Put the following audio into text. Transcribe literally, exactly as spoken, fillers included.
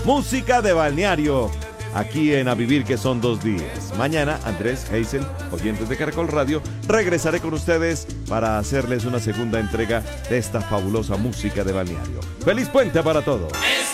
música de balneario, aquí en A Vivir que son dos días. Mañana, Andrés, Hazel, oyentes de Caracol Radio, regresaré con ustedes para hacerles una segunda entrega de esta fabulosa música de balneario. ¡Feliz puente para todos!